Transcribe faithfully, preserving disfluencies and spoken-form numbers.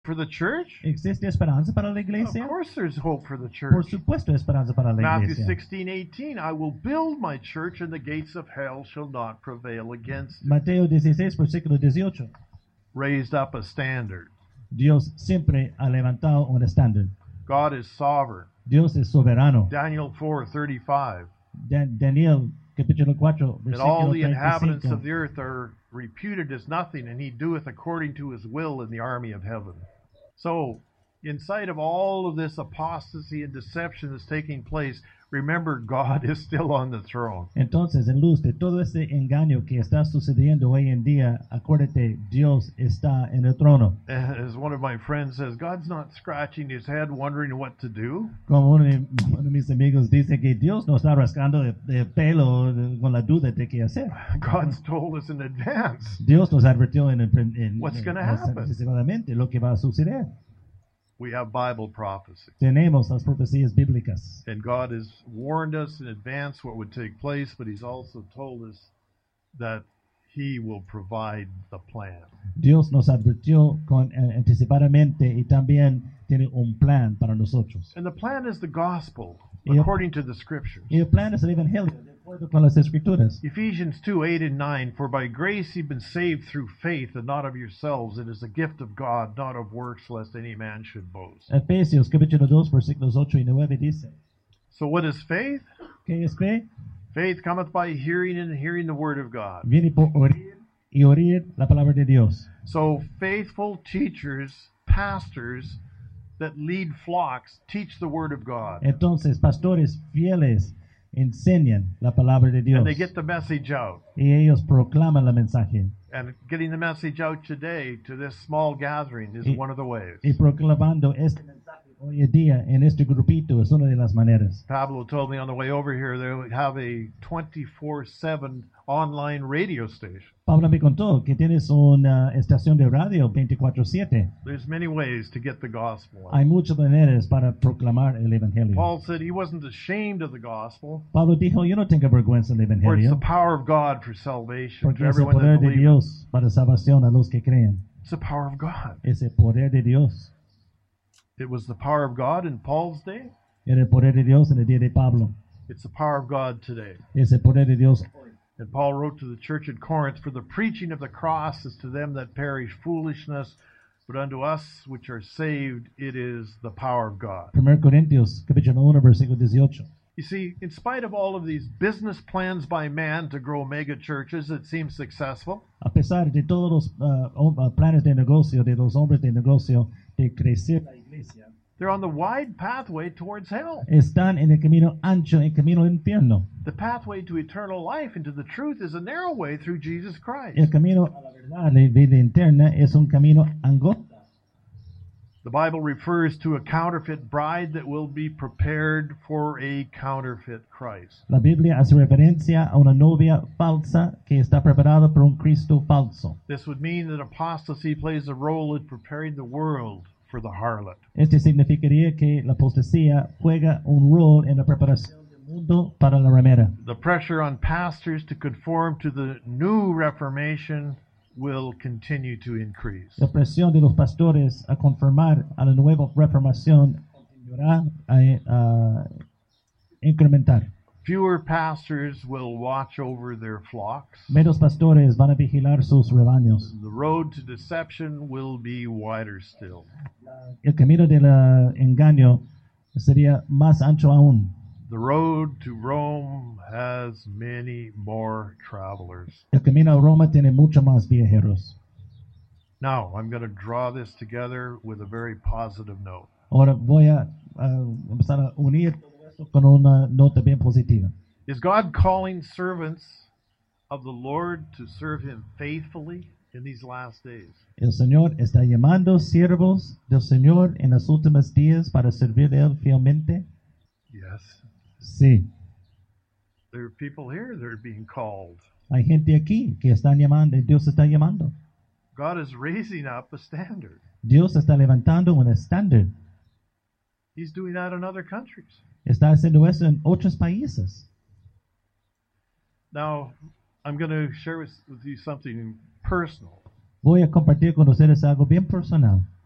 for the church? ¿Existe esperanza para la Of iglesia? course there's hope for the Por church. supuesto, hay esperanza para la Matthew iglesia. sixteen eighteen, I will build my church and the gates of hell shall not prevail against it. Mateo dieciséis, versículo dieciocho. Raised up a standard. Dios siempre ha levantado un estándar. God is sovereign. Dios es soberano. Daniel four thirty-five. Dan- Daniel, capítulo cuatro, That all versículo the inhabitants of treinta y cinco. the earth are reputed as nothing, and he doeth according to his will in the army of heaven. So, in sight of all of this apostasy and deception that's taking place, remember God is still on the throne. Entonces, en luz de todo este engaño que está sucediendo hoy en día, acuérdate, Dios está en el trono. As one of my friends says, God's not scratching his head wondering what to do. Como uno de, uno de mis amigos dice que Dios no está rascando de, de pelo de- con la duda de qué hacer. God's told us in advance. Dios nos advirtió en, el, en, What's en- gonna en- happen? anticipadamente lo que va a suceder. We have Bible prophecy. Tenemos las profecías bíblicas. And God has warned us in advance what would take place, but he's also told us that he will provide the plan. Dios nos advirtió con, eh, anticipadamente y también tiene un plan para nosotros. And the plan is the gospel, Yep. according to the scriptures. Y el plan es el evangelio, de acuerdo con las escrituras. Ephesians two, eight and nine, for by grace you've been saved through faith, and not of yourselves. It is a gift of God, not of works, lest any man should boast. Efesios capítulo dos, versículos ocho y nueve dice, So what is faith? ¿qué es fe? Faith cometh by hearing, and hearing the word of God. Viene por oír y oír la palabra de Dios. So faithful teachers, pastors that lead flocks, teach the word of God. Entonces, pastores fieles enseñan la palabra de Dios And they get the message out. y ellos proclaman el mensaje. And getting the message out today to this small gathering is Y- one of the ways. Y proclamando este mensaje hoy en día en este grupito es una de las maneras. Pablo told me on the way over here they have a twenty-four seven online radio station. Pablo me contó que tienes una estación de radio veinticuatro siete. There's many ways to get the gospel out. Hay muchas maneras para proclamar el evangelio. Paul said he wasn't ashamed of the gospel, Pablo dijo, yo no tengo vergüenza del for it's evangelio, the power of God for salvation porque to es el everyone poder that de believes. Dios para salvación a los que creen. It's the power of God. Es el poder de Dios. It was the power of God in Paul's day. Era el poder de Dios en el día de Pablo. It's the power of God today. Es el poder de Dios. And Paul wrote to the church at Corinth, for the preaching of the cross is to them that perish foolishness, but unto us which are saved it is the power of God. primero Corintios capítulo uno versículo dieciocho. You see, in spite of all of these business plans by man to grow mega churches that seem successful, A pesar de todos los ah, hom- ah, planes de negocio de los hombres de negocio de crecer la iglesia, they're on the wide pathway towards hell. están en el camino ancho, en el camino al infierno. The pathway to eternal life and to the truth is a narrow way through Jesus Christ. El camino a la verdad, la vida interna, es un camino angosto. The Bible refers to a counterfeit bride that will be prepared for a counterfeit Christ. La Biblia hace referencia a una novia falsa que está preparada por un Cristo falso. This would mean that apostasy plays a role in preparing the world for the harlot. Este significaría que la apostasía juega un rol en la preparación del mundo para la ramera. The pressure on pastors to conform to the new Reformation will continue to increase. La presión de los pastores a conformar a la nueva reformación continuará a, a incrementar. Fewer pastors will watch over their flocks. Menos pastores van a vigilar sus rebaños. The road to deception will be wider still. El camino del ah, engaño sería más ancho aún. The road to Rome has many more travelers. El camino a Roma tiene mucho más viajeros. Now, I'm going to draw this together with a very positive note. Ahora voy a, a empezar a unir todo esto con una nota bien positiva. Is God calling servants of the Lord to serve him faithfully in these last days? El Señor está llamando siervos del Señor en los últimos días para servir a Él fielmente. Yes. Sí, There are people here that are being called. hay gente aquí que están llamando, Dios está llamando. God is raising up a standard. Dios está levantando un estándar. He's doing that in other countries. Está haciendo eso en otros países. Now, I'm going to share with, with you something personal. Voy a compartir con ustedes algo bien personal.